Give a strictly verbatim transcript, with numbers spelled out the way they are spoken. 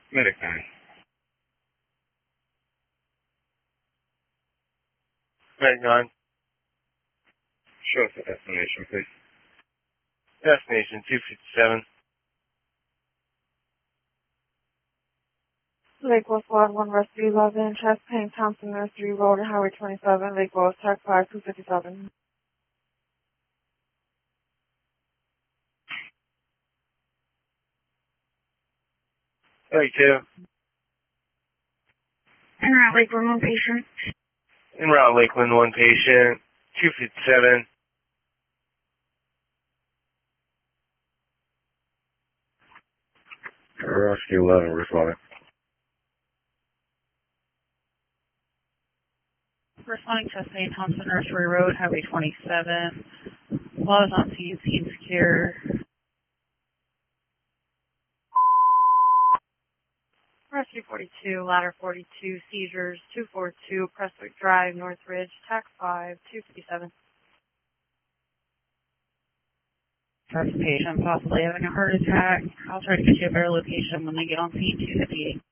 Medic nine. Medic nine. Show us the destination, please. Destination two fifty-seven. Lakeville Squad one Rescue eleven, chest pain, Thompson Nursery Road, Highway twenty-seven, Lakeville, Tech five two fifty-seven. thirty-two. En route, Lakeland, one patient. En route, Lakeland, one patient. two fifty-seven. Rescue eleven, responding. Responding to Saint Thompson Nursery Road, Highway twenty-seven. Law is on scene, scene secure. Rescue forty-two, ladder forty-two, seizures, two forty-two, Prestwick Drive, Northridge, tax five, two fifty-seven. First patient possibly having a heart attack. I'll try to get you a better location when they get on scene, two fifty-eight.